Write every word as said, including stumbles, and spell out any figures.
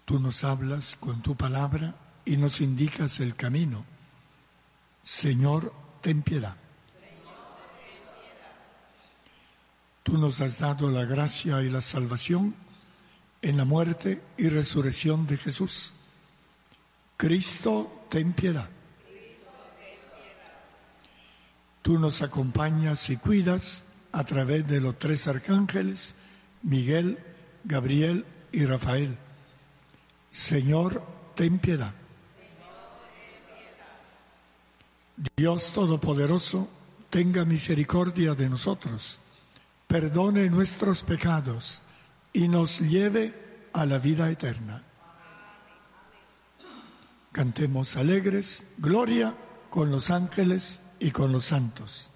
Tú nos hablas con tu palabra y nos indicas el camino. Señor, ten piedad. Tú nos has dado la gracia y la salvación en la muerte y resurrección de Jesús. Cristo, ten piedad. Tú nos acompañas y cuidas a través de los tres arcángeles, Miguel, Gabriel y Rafael. Señor, ten piedad. Dios Todopoderoso, tenga misericordia de nosotros, perdone nuestros pecados y nos lleve a la vida eterna. Cantemos alegres, gloria con los ángeles y con los santos.